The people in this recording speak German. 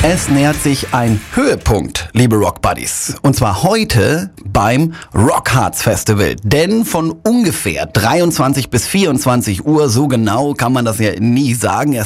Es nähert sich ein Höhepunkt, liebe Rock Buddies. Und zwar heute beim Rockharz Festival. Denn von ungefähr 23 bis 24 Uhr, so genau kann man das ja nie sagen,